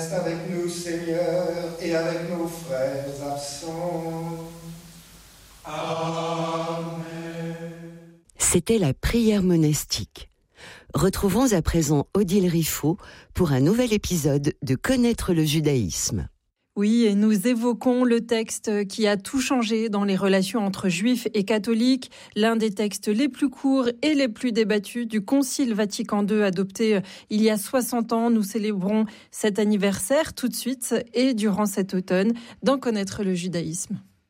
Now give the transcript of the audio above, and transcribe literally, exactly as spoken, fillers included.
Reste avec nous, Seigneur, et avec nos frères absents. Amen. C'était la prière monastique. Retrouvons à présent Odile Riffaut pour un nouvel épisode de Connaître le judaïsme. Oui, et nous évoquons le texte qui a tout changé dans les relations entre juifs et catholiques, l'un des textes les plus courts et les plus débattus du Concile Vatican deux adopté il y a soixante ans. Nous célébrons cet anniversaire tout de suite et durant cet automne d'en connaître le judaïsme.